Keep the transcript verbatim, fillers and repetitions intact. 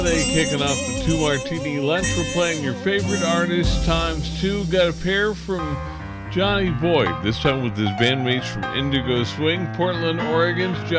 Today, kicking off the two martini lunch, we're playing your favorite artist times two. Got a pair from Johnny Boyd, this time with his bandmates from Indigo Swing, Portland, Oregon's Johnny